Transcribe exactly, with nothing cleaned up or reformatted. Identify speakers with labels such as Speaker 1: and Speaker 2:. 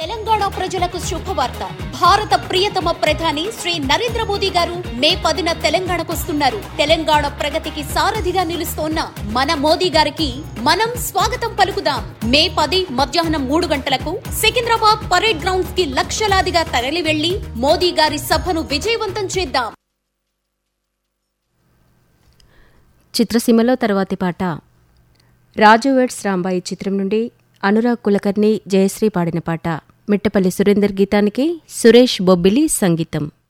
Speaker 1: తెలంగాణ ప్రజలకు శుభవార్త. భారత ప్రియతమ ప్రధాని శ్రీ నరేంద్ర మోదీ గారు మే పదిన తెలంగాణకు వస్తున్నారు. తెలంగాణ ప్రగతికి సారథిగా నిలుస్తోన్న మన మోదీ గారికి మనం స్వాగతం పలుకుదాం. మే పది మధ్యాహ్నం మూడు గంటలకు సికింద్రాబాద్ పరేడ్ గ్రౌండ్స్ కి లక్షలాదిగా తరలి వెళ్లి మోదీ గారి సభను విజయవంతం చేద్దాం.
Speaker 2: చిత్రసీమలో తర్వాతి పాట రాజు వెడ్స్ రాంబాయి చిత్రం నుండి అనురాగ్ కులకర్ణి, జయశ్రీ పాడిన పాట. మిట్టపల్లి సురేందర్ గీతానికి సురేష్ బొబ్బిలి సంగీతం.